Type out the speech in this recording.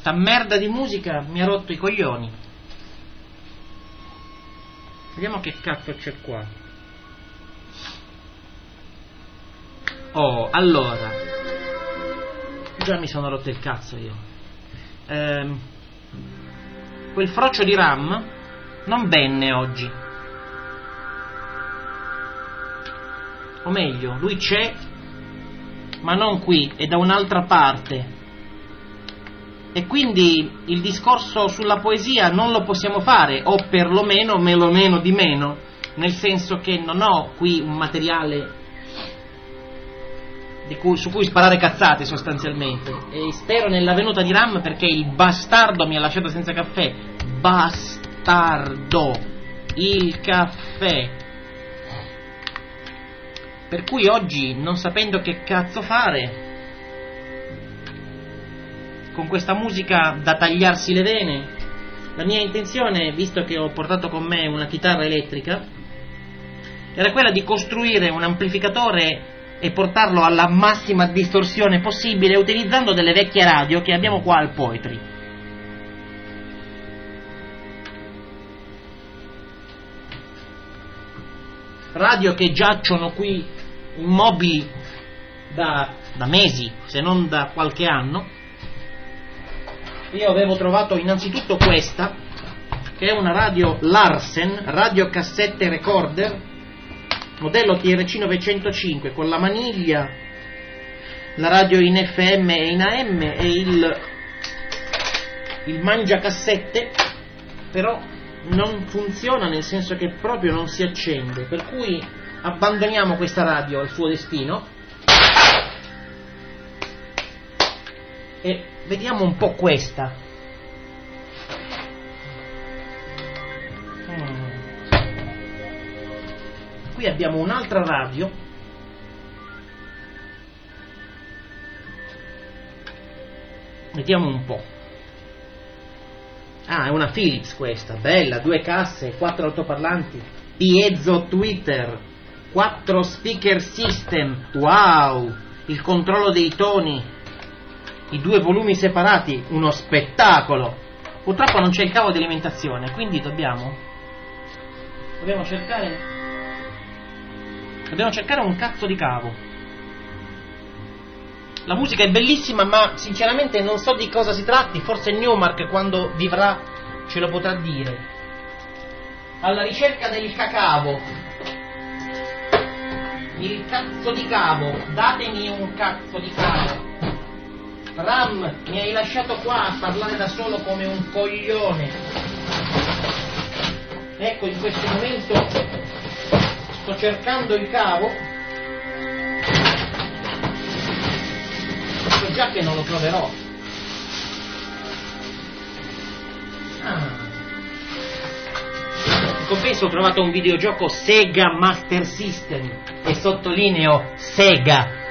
sta merda di musica mi ha rotto i coglioni. Vediamo che cazzo c'è qua. Oh, allora, già mi sono rotto il cazzo io. Quel froccio di RAM non venne oggi, o meglio, lui c'è ma non qui, è da un'altra parte, e quindi il discorso sulla poesia non lo possiamo fare, o perlomeno meno di meno, nel senso che non ho qui un materiale su cui sparare cazzate sostanzialmente, e spero nella venuta di RAM, perché il bastardo mi ha lasciato senza caffè. Bastardo, il caffè. Per cui oggi, non sapendo che cazzo fare, con questa musica da tagliarsi le vene, la mia intenzione, visto che ho portato con me una chitarra elettrica, era quella di costruire un amplificatore e portarlo alla massima distorsione possibile utilizzando delle vecchie radio che abbiamo qua al Poetry. Radio che giacciono qui immobili da mesi, se non da qualche anno. Io avevo trovato innanzitutto questa, che è una radio Larsen, radio cassette recorder, modello TRC 905, con la maniglia, la radio in FM e in AM e il mangiacassette, però non funziona, nel senso che proprio non si accende, per cui abbandoniamo questa radio al suo destino e vediamo un po' questa. Qui abbiamo un'altra radio, vediamo un po'. Ah, è una Philips questa, bella, 2 casse, 4 altoparlanti, piezo Twitter, 4 speaker system, wow, il controllo dei toni, i 2 volumi separati, uno spettacolo. Purtroppo non c'è il cavo di alimentazione, quindi dobbiamo cercare un cazzo di cavo. La musica è bellissima, ma sinceramente non so di cosa si tratti. Forse Newmark, quando vivrà, ce lo potrà dire. Alla ricerca del cacavo. Il cazzo di cavo, datemi un cazzo di cavo. RAM, mi hai lasciato qua a parlare da solo come un coglione. Ecco, in questo momento sto cercando il cavo, so già che non lo troverò. In compenso ho trovato un videogioco Sega Master System, e sottolineo Sega,